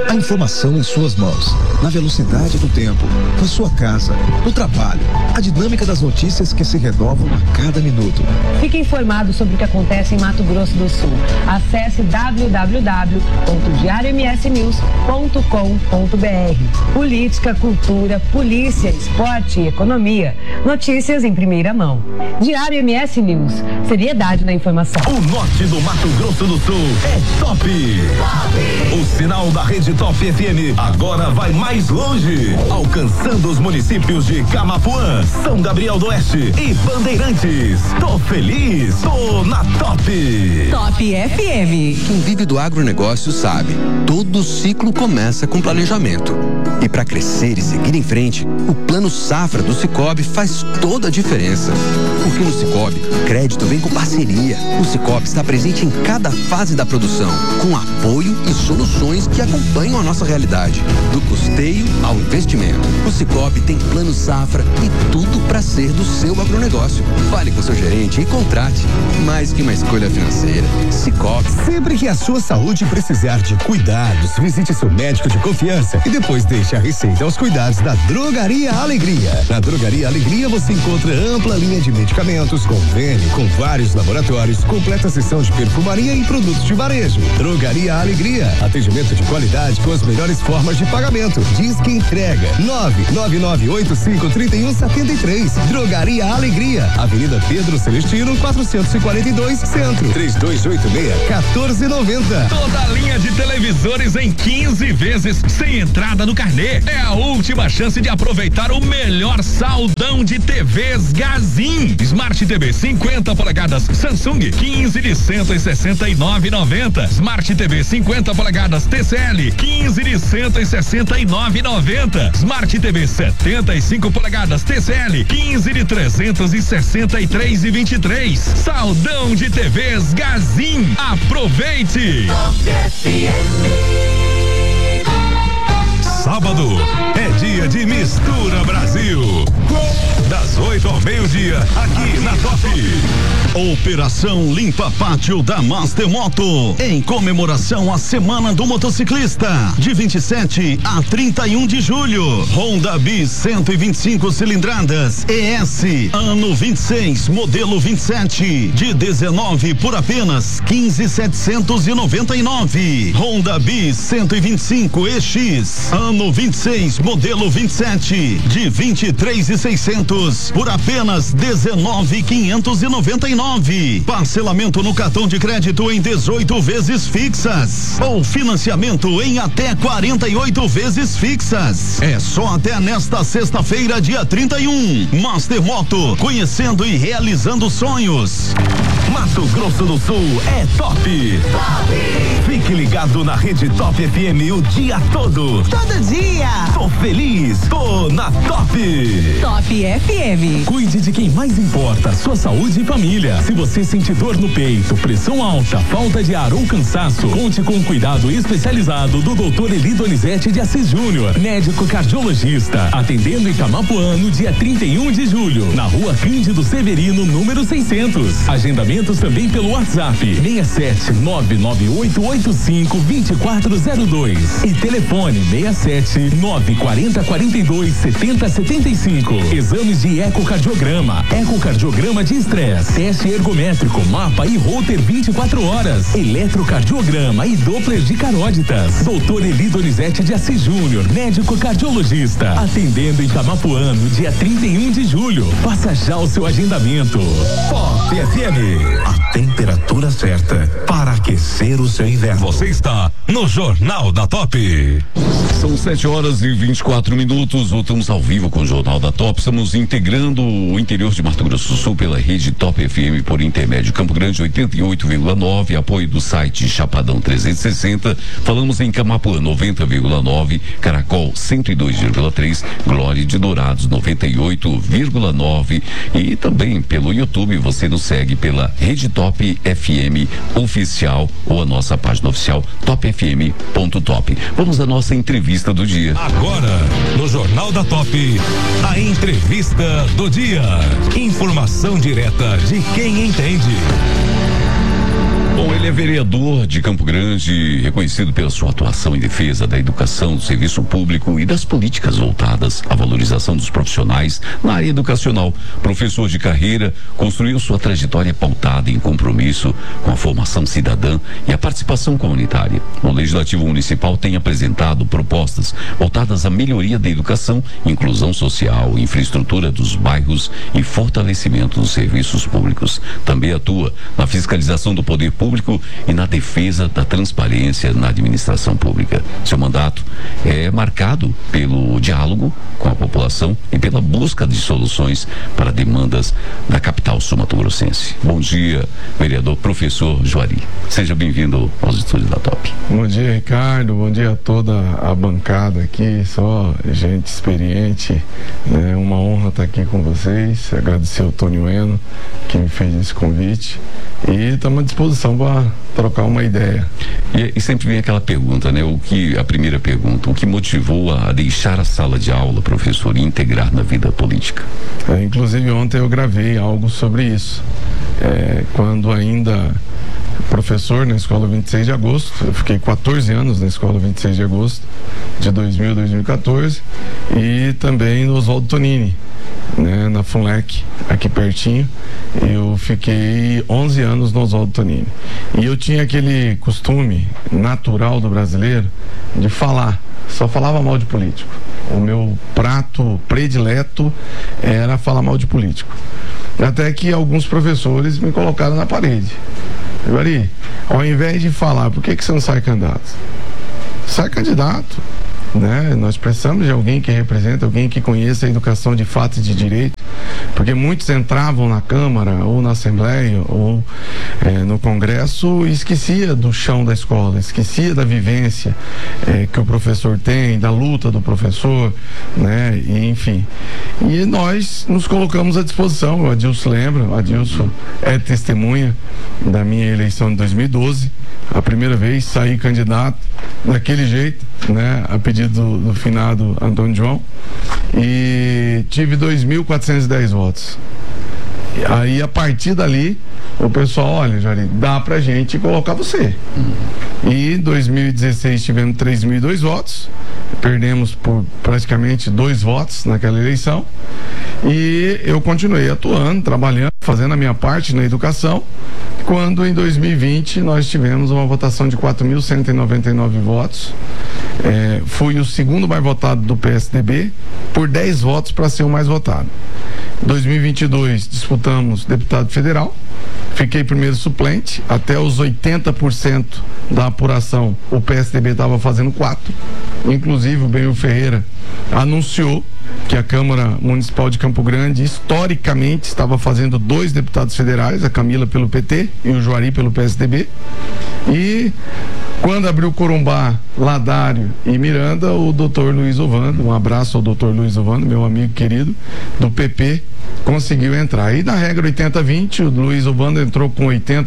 A informação em suas mãos, na velocidade do tempo, na sua casa, no trabalho, a dinâmica das notícias que se renovam a cada minuto. Fique informado sobre o que acontece em Mato Grosso do Sul. Acesse www.diariomsnews.com.br. Política, cultura, polícia, esporte e economia. Notícias em primeira mão. Diário MS News. Seriedade na informação. O norte do Mato Grosso do Sul é top. O sinal da Rede Top FM agora vai mais longe, alcançando os municípios de Camapuã, São Gabriel do Oeste e Bandeirantes. Tô feliz, tô na Top. Top FM. Quem vive do agronegócio sabe, todo ciclo começa com planejamento. E para crescer e seguir em frente, o Plano Safra do Sicoob faz toda a diferença. Porque no Sicoob, crédito vem com parceria. O Sicoob está presente em cada fase da produção, com apoio e soluções que acompanham a nossa realidade, do custeio ao investimento. O Sicoob tem Plano Safra e tudo para ser do seu agronegócio. Fale com seu gerente e contrate. Mais que uma escolha financeira, Sicoob. Sempre que a sua saúde precisar de cuidados, visite seu médico de confiança e depois deixe a receita aos cuidados da Drogaria Alegria. Na Drogaria Alegria você encontra ampla linha de medicamentos, convênio com vários laboratórios, completa seção de perfumaria e produtos de varejo. Drogaria Alegria, atendimento de qualidade com as melhores formas de pagamento. Diz que entrega 999853173. Drogaria Alegria, Avenida Pedro Celestino 442 Centro, 3286-1490. Toda a linha de televisores em 15 vezes sem entrada no carnê. É a última chance de aproveitar o melhor saldão de TVs Gazin. Smart TV 50 polegadas Samsung 15 de 169,90. Smart TV 50 polegadas TCL 15 de 169,90. Smart TV 75 polegadas TCL 15 de 363,23. Saldão de TVs Gazin. Aproveite! Sábado é dia de Mistura Brasil. Das 8 ao meio-dia, aqui na Top. Operação Limpa Pátio da Master Moto, em comemoração à Semana do Motociclista, de 27 a 31 de julho. Honda Bis 125 cilindradas, ES, ano 26, modelo 27, de 19 por apenas 15.799. Honda Bis 125 EX, ano 26, modelo 27, de 23.600 por apenas 19.599. Parcelamento no cartão de crédito em 18 vezes fixas ou financiamento em até 48 vezes fixas. É só até nesta sexta-feira, dia 31. Master Moto, conhecendo e realizando sonhos. Mato Grosso do Sul é top. Fique ligado na Rede Top FM o dia todo. Todo dia. Tô feliz, tô na Top. Top FM. Cuide de quem mais importa, sua saúde e família. Se você sente dor no peito, pressão alta, falta de ar ou cansaço, conte com o cuidado especializado do Dr. Eli Donizete de Assis Júnior, médico cardiologista, atendendo em Camapuã no dia 31 de julho, na Rua Cândido Severino, número 600. Agendamentos também pelo WhatsApp 67-99885-2402 e telefone 67-940-42-7075. Exames de ecocardiograma, ecocardiograma de estresse, teste ergométrico, mapa e Holter 24 horas, eletrocardiograma e Doppler de carótidas. Doutor Eli Donizete de Assis Júnior, médico cardiologista, atendendo em Camapuã no dia 31 de julho. Faça já o seu agendamento. Top FM, a temperatura certa para aquecer o seu inverno. Você está no Jornal da Top. São 7h24. Voltamos ao vivo com o Jornal da Top. Estamos integrando o interior de Mato Grosso do Sul pela rede Top FM por intermédio Campo Grande 88,9, apoio do site Chapadão 360. Falamos em Camapuã 90,9, Caracol 102,3, Glória de Dourados 98,9 e também pelo YouTube você nos segue pela rede Top FM oficial ou a nossa página oficial topfm.top. Vamos à nossa entrevista do dia. Agora, no Jornal da Top, a entrevista do dia. Informação direta de quem entende. Bom, ele é vereador de Campo Grande, reconhecido pela sua atuação em defesa da educação, do serviço público e das políticas voltadas à valorização dos profissionais na área educacional. Professor de carreira, construiu sua trajetória pautada em compromisso com a formação cidadã e a participação comunitária. O Legislativo Municipal tem apresentado propostas voltadas à melhoria da educação, inclusão social, infraestrutura dos bairros e fortalecimento dos serviços públicos. Também atua na fiscalização do poder público e na defesa da transparência na administração pública. Seu mandato é marcado pelo diálogo com a população e pela busca de soluções para demandas da capital sul-mato-grossense. Bom dia, vereador professor Juari. Seja bem-vindo aos estúdios da Top. Bom dia, Ricardo. Bom dia a toda a bancada aqui, só gente experiente, né? Uma honra estar aqui com vocês. Agradecer ao Tony Ueno que me fez esse convite e estamos à disposição para trocar uma ideia. E sempre vem aquela pergunta, né? A primeira pergunta, o que motivou a deixar a sala de aula, professor, e integrar na vida política? Inclusive ontem eu gravei algo sobre isso. Quando ainda professor na Escola 26 de Agosto, eu fiquei 14 anos na Escola 26 de Agosto, de 2000 a 2014, e também no Oswaldo Tonini, né, na FUNLEC, aqui pertinho. Eu fiquei 11 anos no Oswaldo Tonini. E eu tinha aquele costume natural do brasileiro de falar, só falava mal de político. O meu prato predileto era falar mal de político. Até que alguns professores me colocaram na parede. Juari, ao invés de falar, por que você não sai candidato? Sai candidato, né? Nós precisamos de alguém que representa, alguém que conheça a educação de fato e de direito, porque muitos entravam na Câmara ou na Assembleia ou no Congresso e esquecia do chão da escola, esquecia da vivência que o professor tem, da luta do professor, né? E, enfim, e nós nos colocamos à disposição. O Adilson lembra, o Adilson é testemunha da minha eleição de 2012, a primeira vez saí candidato daquele jeito, né, a pedido do finado Antônio João, e tive 2.410 votos. Aí a partir dali o pessoal, olha, Jari, dá pra gente colocar você. E em 2016 tivemos 3.002 votos, perdemos por praticamente 2 votos naquela eleição, e eu continuei atuando, trabalhando, fazendo a minha parte na educação, quando em 2020 nós tivemos uma votação de 4.199 votos. Fui o segundo mais votado do PSDB, por 10 votos para ser o mais votado. Em 2022 disputamos deputado federal, fiquei primeiro suplente, até os 80% da apuração o PSDB estava fazendo 4, inclusive o Benil Ferreira anunciou que a Câmara Municipal de Campo Grande historicamente estava fazendo 2 deputados federais, a Camila pelo PT e o Juari pelo PSDB. E quando abriu Corumbá, Ladário e Miranda, o doutor Luiz Ovando, um abraço ao doutor Luiz Ovando, meu amigo querido, do PP, conseguiu entrar. E na regra 80-20, o Luiz Ovando entrou com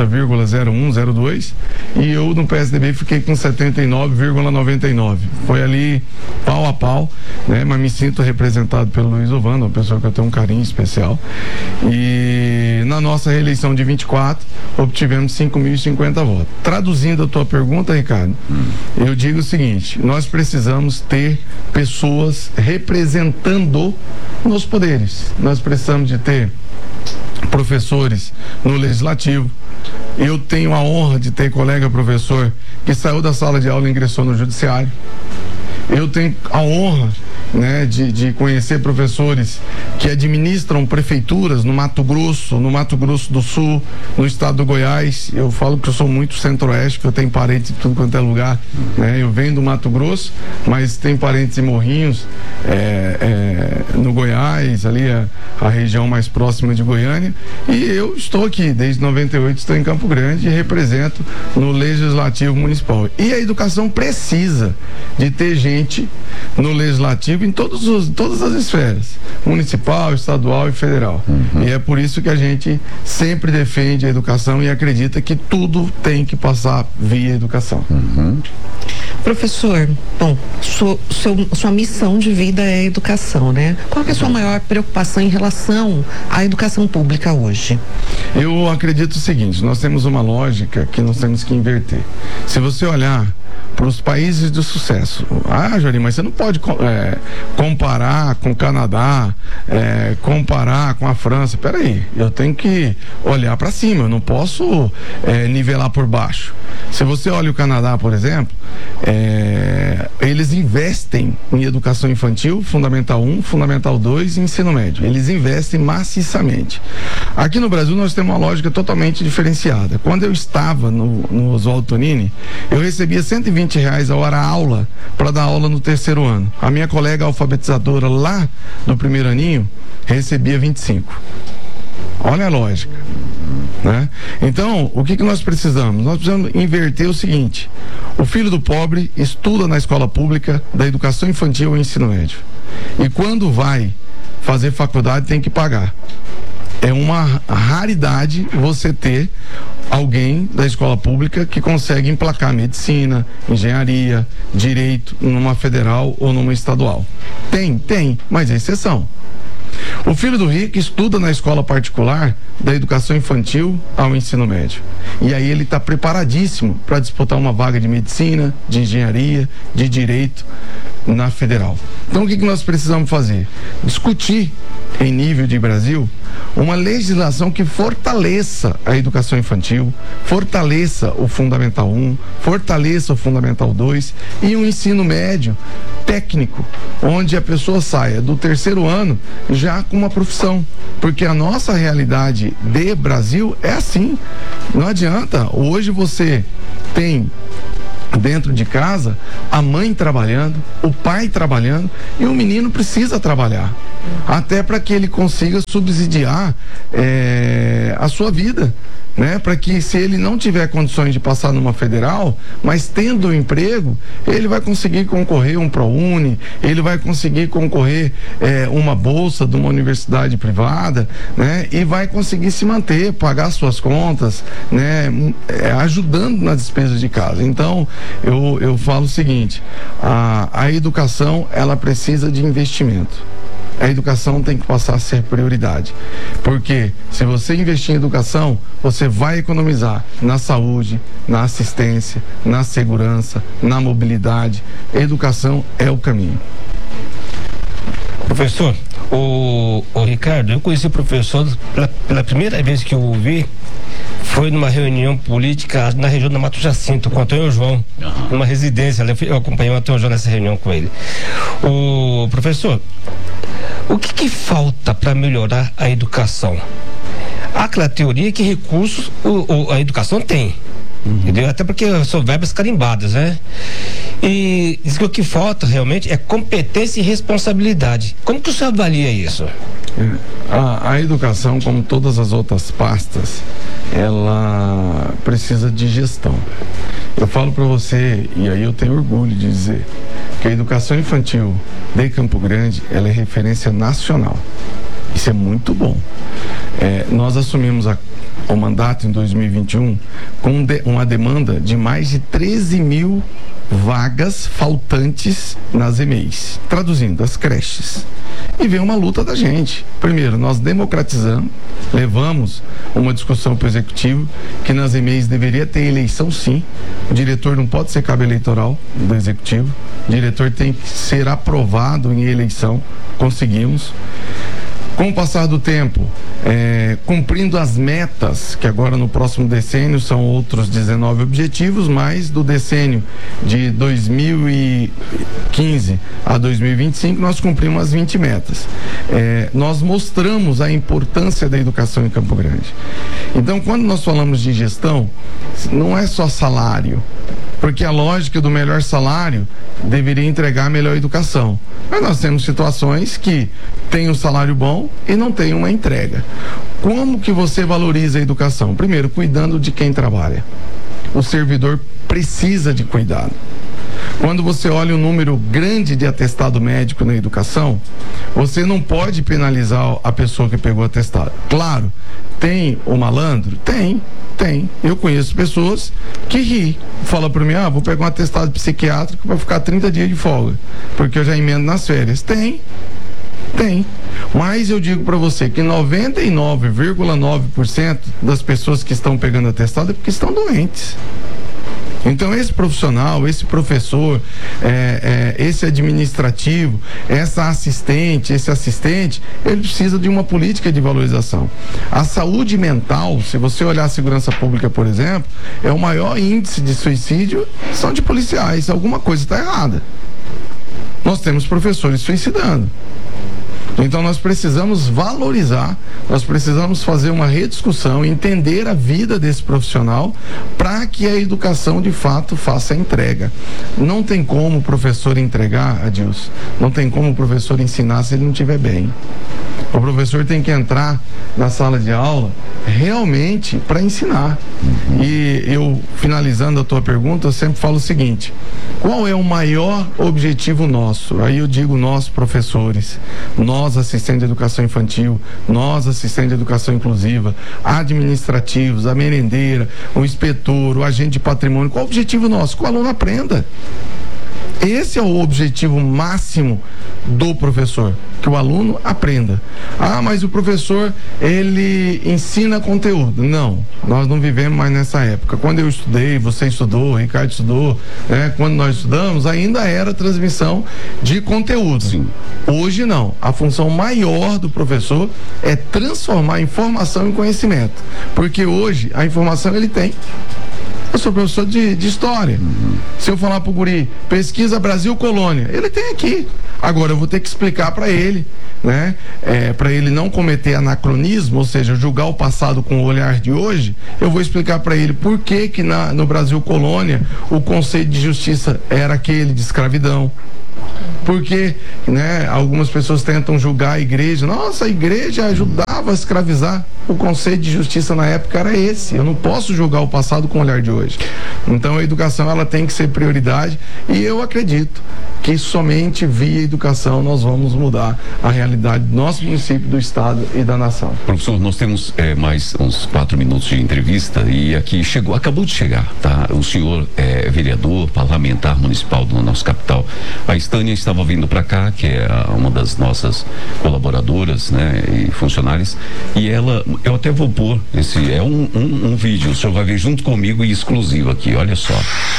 80,0102 e eu no PSDB fiquei com 79,99. Foi ali pau a pau, né? Mas me sinto representado pelo Luiz Ovando, uma pessoa que eu tenho um carinho especial. E na nossa reeleição de 24, obtivemos 5.050 votos. Traduzindo a tua pergunta, Ricardo, eu digo o seguinte: nós precisamos ter pessoas representando nos poderes. Nós precisamos de ter professores no Legislativo. Eu tenho a honra de ter colega professor que saiu da sala de aula e ingressou no Judiciário. Eu tenho a honra, né, de conhecer professores que administram prefeituras no Mato Grosso do Sul, no estado do Goiás. Eu falo que eu sou muito centro-oeste, porque eu tenho parentes em tudo quanto é lugar, né? Eu venho do Mato Grosso, mas tenho parentes em Morrinhos, no Goiás, ali a região mais próxima de Goiânia, e eu estou aqui desde 98, estou em Campo Grande e represento no Legislativo Municipal. E a educação precisa de ter gente no Legislativo positivo em todas as esferas, municipal, estadual e federal. E é por isso que a gente sempre defende a educação e acredita que tudo tem que passar via educação. Professor, bom, sua missão de vida é a educação, né? Qual que é a sua maior preocupação em relação à educação pública hoje? Eu acredito o seguinte, nós temos uma lógica que nós temos que inverter. Se você olhar para os países de sucesso, Jory, mas você não pode comparar com o Canadá, comparar com a França. Peraí, eu tenho que olhar para cima, eu não posso nivelar por baixo. Se você olha o Canadá, por exemplo, eles investem em educação infantil, Fundamental 1, Fundamental 2 e ensino médio. Eles investem maciçamente. Aqui no Brasil nós temos uma lógica totalmente diferenciada. Quando eu estava no Oswaldo Tonini, eu recebia R$120 a hora-aula para dar aula no terceiro ano. A minha colega alfabetizadora lá no primeiro aninho recebia 25. Olha a lógica, né? Então, o que nós precisamos? Nós precisamos inverter o seguinte: o filho do pobre estuda na escola pública da educação infantil e ensino médio. E quando vai fazer faculdade tem que pagar. É uma raridade você ter alguém da escola pública que consegue emplacar medicina, engenharia, direito numa federal ou numa estadual. Tem, mas é exceção. O filho do rico estuda na escola particular da educação infantil ao ensino médio. E aí ele está preparadíssimo para disputar uma vaga de medicina, de engenharia, de direito na federal. Então o que nós precisamos fazer? Discutir em nível de Brasil uma legislação que fortaleça a educação infantil, fortaleça o Fundamental 1, fortaleça o Fundamental 2 e um ensino médio técnico, onde a pessoa saia do terceiro ano já com uma profissão, porque a nossa realidade de Brasil é assim. Não adianta, hoje você tem dentro de casa a mãe trabalhando, o pai trabalhando, e o menino precisa trabalhar até para que ele consiga subsidiar a sua vida, né? Para que, se ele não tiver condições de passar numa federal, mas tendo um emprego, ele vai conseguir concorrer um ProUni, ele vai conseguir concorrer uma bolsa de uma universidade privada, né? E vai conseguir se manter, pagar suas contas, né? Ajudando nas despesas de casa. Então, eu falo o seguinte: a educação, ela precisa de investimento. A educação tem que passar a ser prioridade, porque se você investir em educação, você vai economizar na saúde, na assistência, na segurança, na mobilidade. Educação é o caminho. Professor, o Ricardo, eu conheci o professor pela primeira vez que eu ouvi, foi numa reunião política na região da Mato Jacinto, com o Antônio João, numa residência. Eu acompanhei o Antônio João nessa reunião com ele. O professor, o que falta para melhorar a educação? Há aquela teoria que recursos a educação tem, entendeu? Até porque são verbas carimbadas, né? E diz que o que falta realmente é competência e responsabilidade. Como que o senhor avalia isso? A educação, como todas as outras pastas, ela precisa de gestão. Eu falo para você, e aí eu tenho orgulho de dizer, que a educação infantil de Campo Grande, ela é referência nacional. Isso é muito bom. Nós assumimos o mandato em 2021 com uma demanda de mais de 13 mil vagas faltantes nas EMEIs, traduzindo, as creches. E veio uma luta da gente. Primeiro, nós democratizamos, levamos uma discussão para o executivo que nas EMEIs deveria ter eleição, sim. O diretor não pode ser cabo eleitoral do executivo, o diretor tem que ser aprovado em eleição. Conseguimos. Com o passar do tempo, cumprindo as metas, que agora no próximo decênio são outros 19 objetivos, mas do decênio de 2015 a 2025 nós cumprimos as 20 metas. Nós mostramos a importância da educação em Campo Grande. Então, quando nós falamos de gestão, não é só salário, porque a lógica do melhor salário deveria entregar a melhor educação. Mas nós temos situações que tem um salário bom e não tem uma entrega. Como que você valoriza a educação? Primeiro, cuidando de quem trabalha. O servidor precisa de cuidado. Quando você olha o número grande de atestado médico na educação, você não pode penalizar a pessoa que pegou atestado. Claro, tem o malandro? Tem. Eu conheço pessoas que ri. Fala para mim, vou pegar um atestado psiquiátrico para ficar 30 dias de folga, porque eu já emendo nas férias. Tem. Mas eu digo para você que 99,9% das pessoas que estão pegando atestado é porque estão doentes. Então esse profissional, esse professor, esse administrativo, esse assistente, ele precisa de uma política de valorização. A saúde mental, se você olhar a segurança pública, por exemplo, é o maior índice de suicídio, são de policiais. Alguma coisa está errada. Nós temos professores suicidando. Então nós precisamos valorizar, nós precisamos fazer uma rediscussão, entender a vida desse profissional para que a educação de fato faça a entrega. Não tem como o professor entregar, Adilson, não tem como o professor ensinar se ele não estiver bem. O professor tem que entrar na sala de aula realmente para ensinar. E eu, finalizando a tua pergunta, eu sempre falo o seguinte: qual é o maior objetivo nosso? Aí eu digo nós, professores, nós, assistentes de educação infantil, nós, assistentes de educação inclusiva, administrativos, a merendeira, o inspetor, o agente de patrimônio. Qual é o objetivo nosso? Que o aluno aprenda. Esse é o objetivo máximo do professor, que o aluno aprenda. Mas o professor, ele ensina conteúdo. Não, nós não vivemos mais nessa época. Quando eu estudei, você estudou, o Ricardo estudou, quando nós estudamos, ainda era transmissão de conteúdo. Sim. Hoje não. A função maior do professor é transformar a informação em conhecimento. Porque hoje a informação ele tem. Eu sou professor de história. Se eu falar pro guri, pesquisa Brasil Colônia, ele tem aqui. Agora eu vou ter que explicar para ele, né? Para ele não cometer anacronismo, ou seja, julgar o passado com o olhar de hoje. Eu vou explicar para ele por que no Brasil Colônia o conceito de justiça era aquele de escravidão. Porque, algumas pessoas tentam julgar a igreja. Nossa, a igreja ajudava a escravizar. O conceito de justiça na época era esse. Eu não posso julgar o passado com o olhar de hoje. Então a educação, ela tem que ser prioridade, e eu acredito que somente via educação nós vamos mudar a realidade do nosso município, do estado e da nação. Professor, nós temos mais uns 4 minutos de entrevista, e aqui acabou de chegar, tá? O senhor é vereador, parlamentar municipal da nossa capital. A Estânia estava vindo para cá, que é uma das nossas colaboradoras, e funcionárias, e eu até vou pôr esse, é um vídeo, o senhor vai ver junto comigo e exclusivo aqui, olha só.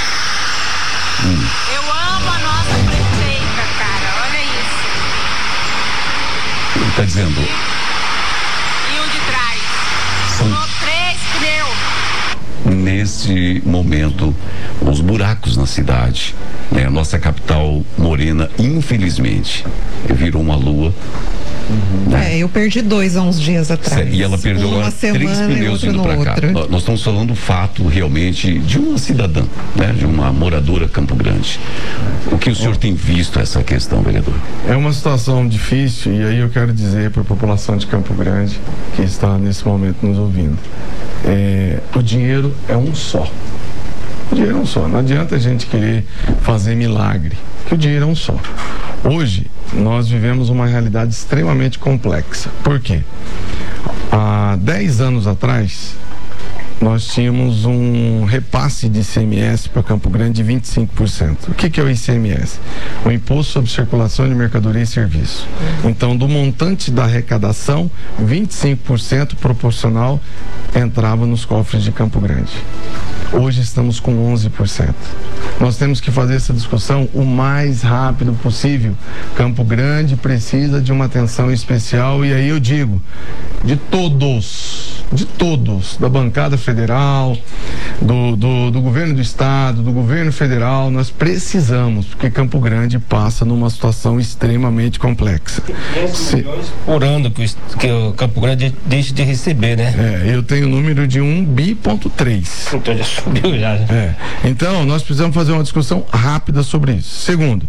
Eu amo a nossa prefeita, cara, olha isso. Ele tá dizendo. E o de trás? São 3 pneus. Nesse momento, os buracos na cidade, a nossa capital morena, infelizmente, virou uma lua. Eu perdi 2 há uns dias atrás. E ela perdeu agora 3 pneus indo para cá. Nós estamos falando o fato realmente de uma cidadã, de uma moradora Campo Grande. O que o senhor tem visto essa questão, vereador? É uma situação difícil, e aí eu quero dizer para a população de Campo Grande que está nesse momento nos ouvindo. O dinheiro é um só. O dinheiro é um só. Não adianta a gente querer fazer milagre, que o dinheiro é um só. Hoje, nós vivemos uma realidade extremamente complexa. Por quê? Há 10 anos atrás, nós tínhamos um repasse de ICMS para Campo Grande de 25%. O que é o ICMS? O Imposto sobre Circulação de Mercadoria e Serviço. Então, do montante da arrecadação, 25% proporcional entrava nos cofres de Campo Grande. Hoje estamos com 11%. Nós temos que fazer essa discussão o mais rápido possível. Campo Grande precisa de uma atenção especial, e aí eu digo, de todos, da bancada federal, do governo do estado, do governo federal, nós precisamos, porque Campo Grande passa numa situação extremamente complexa. 500 milhões por ano que o Campo Grande deixa de receber, eu tenho o número de 1,3 bi. Então já subiu já. Então nós precisamos fazer uma discussão rápida sobre isso. Segundo,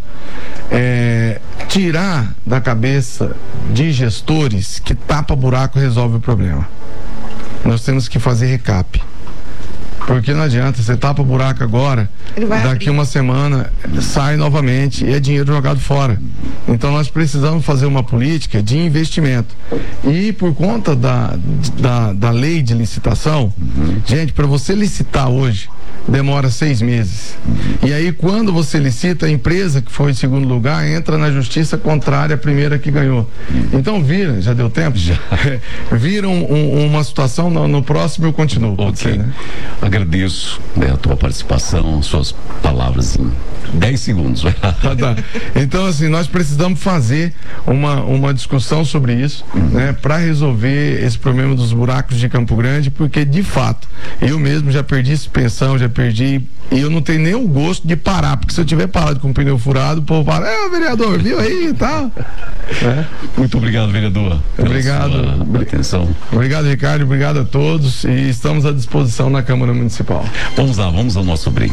tirar da cabeça de gestores que tapa buraco resolve o problema. Nós temos que fazer recap. Porque não adianta, você tapa o buraco agora, daqui uma semana sai novamente e é dinheiro jogado fora. Então nós precisamos fazer uma política de investimento. E por conta da lei de licitação, gente, para você licitar hoje, demora 6 meses. E aí, quando você licita, a empresa que foi em segundo lugar entra na justiça contrária à primeira que ganhou. Então, já deu tempo? Já. Vira uma situação, no próximo eu continuo. Ok. Né? Agradeço, né, a tua participação, suas palavras em 10 segundos. Tá. Então, assim, nós precisamos fazer uma discussão sobre isso, né, para resolver esse problema dos buracos de Campo Grande, porque, de fato, eu mesmo já perdi suspensão, já perdi, e eu não tenho nem o gosto de parar, porque se eu tiver parado com o pneu furado, o povo fala, vereador, viu aí e tal. Muito obrigado, vereador. Obrigado. Atenção. Obrigado, Ricardo, obrigado a todos e estamos à disposição na Câmara Municipal. Vamos lá, vamos ao nosso break.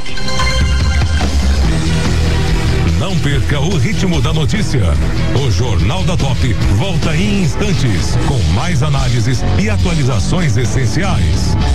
Não perca o ritmo da notícia. O Jornal da Top volta em instantes com mais análises e atualizações essenciais.